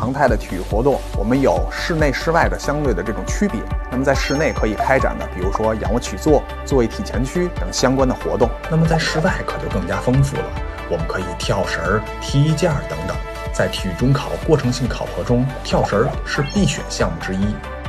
常态的体育活动，我们有室内室外的相对的这种区别。那么在室内可以开展的，比如说仰卧起坐、坐位体前屈等相关的活动。 那么在室外可就更加丰富了，我们可以跳绳、踢毽等等。在体育中考过程性考核中，跳绳是必选项目之一。